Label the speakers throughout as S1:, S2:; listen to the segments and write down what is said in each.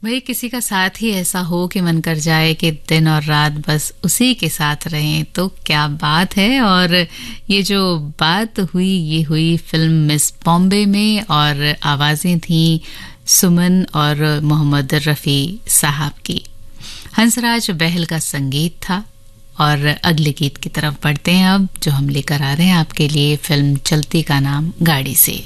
S1: भाई किसी का साथ ही ऐसा हो कि मन कर जाए कि दिन और रात बस उसी के साथ रहें, तो क्या बात है। और ये जो बात हुई ये हुई फिल्म मिस बॉम्बे में, और आवाजें थी सुमन और मोहम्मद रफ़ी साहब की। हंसराज बहल का संगीत था। और अगले गीत की तरफ बढ़ते हैं अब, जो हम लेकर आ रहे हैं आपके लिए फिल्म चलती का नाम गाड़ी से।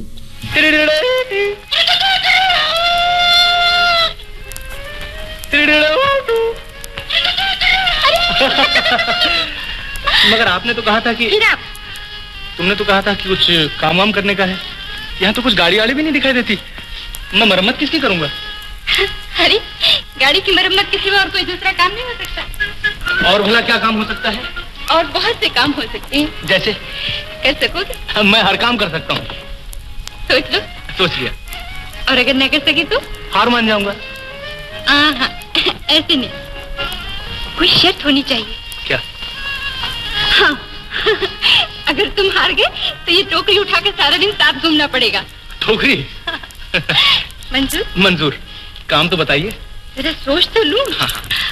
S2: मगर आपने तो कहा था कि तुमने तो कहा था कि कुछ काम वाम करने का है। यहाँ तो कुछ गाड़ी वाली भी नहीं दिखाई देती। मैं मरम्मत किसकी करूंगा?
S3: अरे गाड़ी की मरम्मत के सिवा और कोई दूसरा काम नहीं हो सकता।
S2: और भला क्या काम हो सकता है?
S3: और बहुत से काम हो सकते हैं।
S2: जैसे?
S3: कर सकोगे?
S2: मैं हर काम कर सकता हूँ।
S3: सोच लो।
S2: सोच लिया।
S3: और अगर न कर सके तो?
S2: हार मान जाऊंगा।
S3: हाँ ऐसे नहीं, कोई शर्त होनी चाहिए।
S2: क्या?
S3: हाँ अगर तुम हार गए तो ये टोकरी उठा के सारा दिन साथ घूमना पड़ेगा।
S2: टोकरी?
S3: मंजूर?
S2: मंजूर। काम तो बताइए।
S3: जरा सोच तो लूं।
S2: हाँ।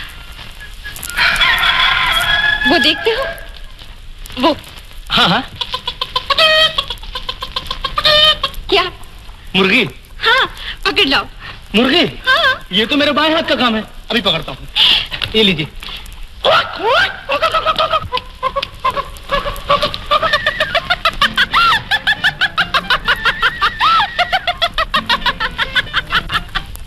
S3: वो देखते हो वो?
S2: हाँ।
S3: क्या?
S2: मुर्गी?
S3: हाँ पकड़ लाओ।
S2: मुर्गी?
S3: हाँ।
S2: ये तो मेरे बाएं हाथ का काम है, अभी पकड़ता हूँ। ये लीजिए।